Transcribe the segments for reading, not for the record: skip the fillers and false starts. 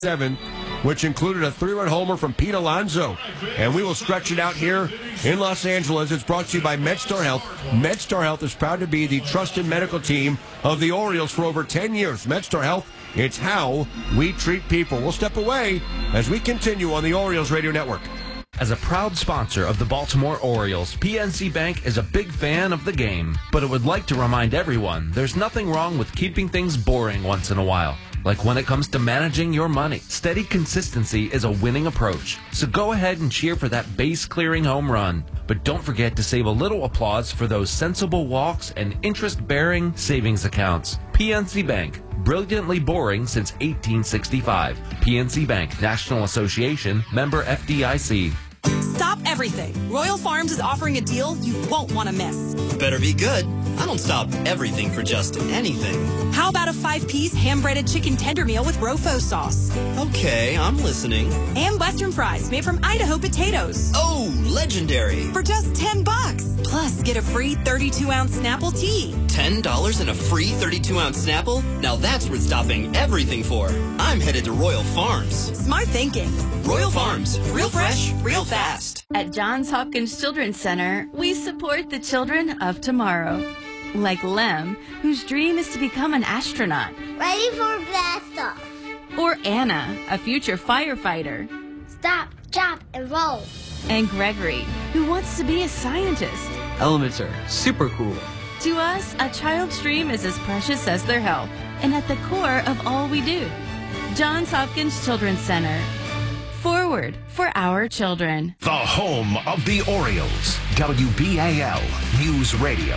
7, which included a 3-run homer from Pete Alonso. And we will stretch it out here in Los Angeles. It's brought to you by MedStar Health. MedStar Health is proud to be the trusted medical team of the Orioles for over 10 years. MedStar Health, it's how we treat people. We'll step away as we continue on the Orioles Radio Network. As a proud sponsor of the Baltimore Orioles, PNC Bank is a big fan of the game, but it would like to remind everyone there's nothing wrong with keeping things boring once in a while. Like when it comes to managing your money, steady consistency is a winning approach. So go ahead and cheer for that base-clearing home run. But don't forget to save a little applause for those sensible walks and interest-bearing savings accounts. PNC Bank, brilliantly boring since 1865. PNC Bank, National Association, member FDIC. Stop everything. Royal Farms is offering a deal you won't want to miss. Better be good. I don't stop everything for just anything. How about a 5-piece hand-breaded chicken tender meal with Rofo sauce? Okay, I'm listening. And Western fries made from Idaho potatoes. Oh, legendary. For just $10. Plus, get a free 32-ounce Snapple tea. $10 and a free 32-ounce Snapple? Now that's worth stopping everything for. I'm headed to Royal Farms. Smart thinking. Royal Farms. Real fresh, real fast. At Johns Hopkins Children's Center, we support the children of tomorrow. Like Lem, whose dream is to become an astronaut. Ready for blast off. Or Anna, a future firefighter. Stop, drop, and roll. And Gregory, who wants to be a scientist. Elements are super cool. To us, a child's dream is as precious as their health, and at the core of all we do. Johns Hopkins Children's Center. Forward for our children. The home of the Orioles. WBAL News Radio.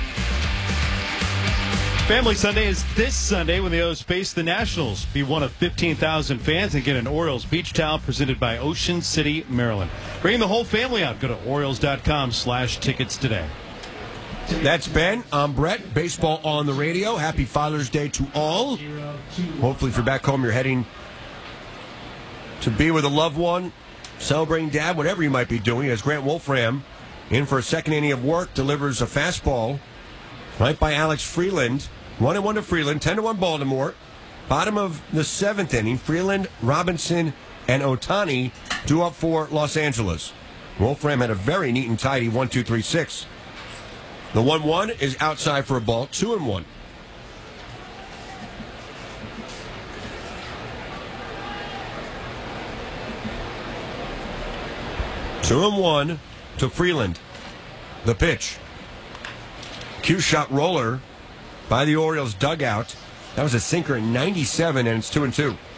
Family Sunday is this Sunday when the O's face the Nationals. Be one of 15,000 fans and get an Orioles beach towel presented by Ocean City, Maryland. Bring the whole family out. Go to Orioles.com/tickets today. That's Ben. I'm Brett. Baseball on the radio. Happy Father's Day to all. Hopefully if you're back home, you're heading to be with a loved one, celebrating dad, whatever you might be doing, as Grant Wolfram, in for a second inning of work, delivers a fastball right by Alex Freeland. 1-1 to Freeland, 10-1 Baltimore. Bottom of the 7th inning, Freeland, Robinson, and Ohtani due up for Los Angeles. Wolfram had a very neat and tidy 1-2-3-6. The 1-1 is outside for a ball, 2-1. Two and one to Freeland. The pitch. Cue shot roller by the Orioles dugout. That was a sinker at 97, and it's 2-2.